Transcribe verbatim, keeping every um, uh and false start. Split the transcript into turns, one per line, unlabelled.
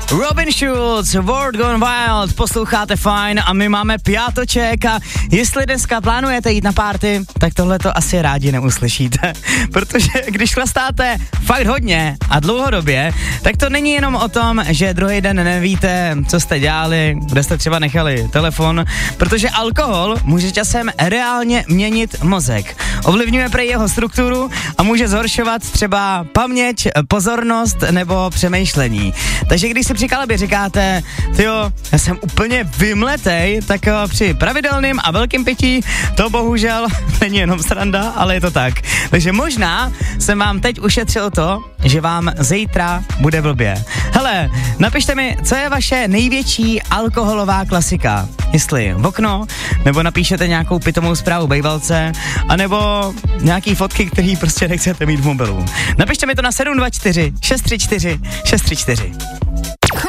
Robin Schulz, World Gone Wild, posloucháte fajn a my máme pátoček a jestli dneska plánujete jít na party, tak tohle to asi rádi neuslyšíte, protože když chlastáte fakt hodně a dlouhodobě, tak to není jenom o tom, že druhý den nevíte, co jste dělali, kde jste třeba nechali telefon, protože alkohol může časem reálně měnit mozek. Ovlivňuje prej jeho strukturu a může zhoršovat třeba paměť, pozornost nebo přemýšlení. Takže když si při kalbě říkáte, tyjo, já jsem úplně vymletej, tak při pravidelným a velkým pití to bohužel není jenom sranda, ale je to tak. Takže možná jsem vám teď ušetřil to, že vám zítra bude blbě. Hele, napište mi, co je vaše největší alkoholová klasika. Jestli v okno, nebo napíšete nějakou pitomou zprávu bejvalce, anebo nějaký fotky, který prostě nechcete mít v mobilu. Napište mi to na sedm dva čtyři šest tři čtyři šest tři čtyři.